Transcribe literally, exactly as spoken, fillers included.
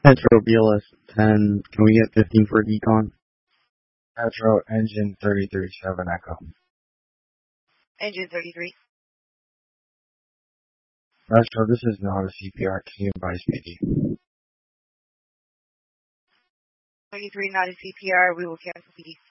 Metro B L S ten, can we get fifteen for decon? Metro engine thirty-three, seven Echo. Engine thirty-three. Metro, this is not a C P R. Can you advise P D? thirty-three, not a C P R. We will cancel P D.